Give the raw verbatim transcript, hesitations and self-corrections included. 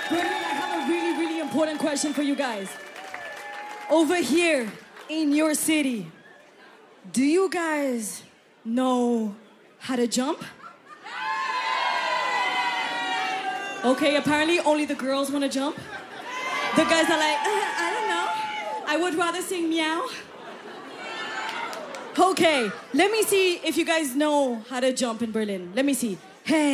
Berlin, I have a really, really important question for you guys. Over here in your city, do you guys know how to jump? Okay, apparently only the girls want to jump. The guys are like, uh, I don't know. I would rather sing meow. Okay, let me see if you guys know how to jump in Berlin. Let me see. Hey.